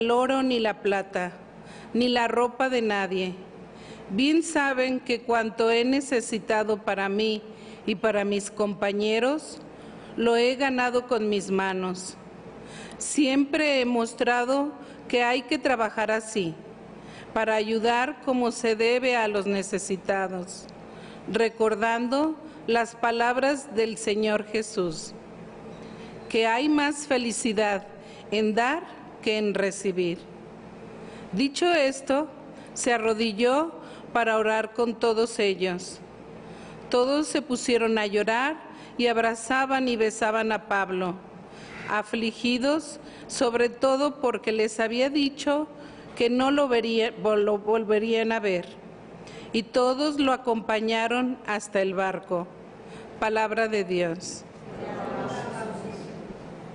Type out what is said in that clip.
el oro ni la plata, ni la ropa de nadie. Bien saben que cuanto he necesitado para mí y para mis compañeros, lo he ganado con mis manos. Siempre he mostrado que hay que trabajar así, para ayudar como se debe a los necesitados, recordando las palabras del Señor Jesús, que hay más felicidad en dar que en recibir. Dicho esto, se arrodilló para orar con todos ellos. Todos se pusieron a llorar y abrazaban y besaban a Pablo, afligidos sobre todo porque les había dicho que no lo volverían a ver. Y todos lo acompañaron hasta el barco. Palabra de Dios.